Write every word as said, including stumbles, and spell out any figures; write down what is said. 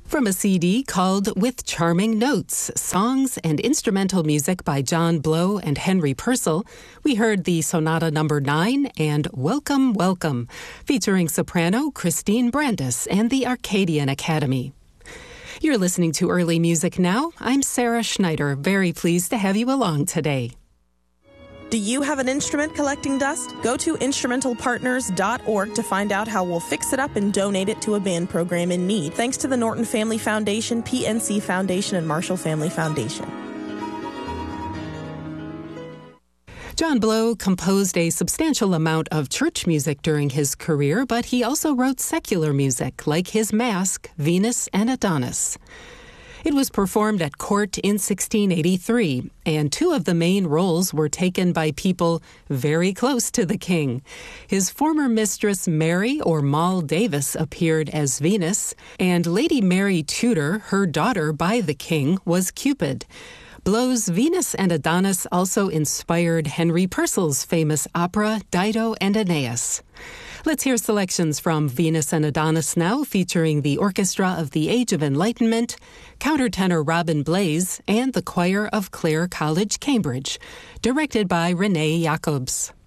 From a C D called With Charming Notes, Songs and Instrumental Music by John Blow and Henry Purcell, we heard the Sonata Number nine and Welcome, Welcome, featuring soprano Christine Brandis and the Arcadian Academy. You're listening to Early Music Now. I'm Sarah Schneider, very pleased to have you along today. Do you have an instrument collecting dust? Go to instrumental partners dot org to find out how we'll fix it up and donate it to a band program in need. Thanks to the Norton Family Foundation, P N C Foundation, and Marshall Family Foundation. John Blow composed a substantial amount of church music during his career, but he also wrote secular music, like his Masque, Venus and Adonis. It was performed at court in sixteen eighty-three, and two of the main roles were taken by people very close to the king. His former mistress Mary, or Moll Davis, appeared as Venus, and Lady Mary Tudor, her daughter by the king, was Cupid. Blow's Venus and Adonis also inspired Henry Purcell's famous opera Dido and Aeneas. Let's hear selections from Venus and Adonis now, featuring the Orchestra of the Age of Enlightenment, countertenor Robin Blaze, and the choir of Clare College, Cambridge, directed by Renee Jacobs.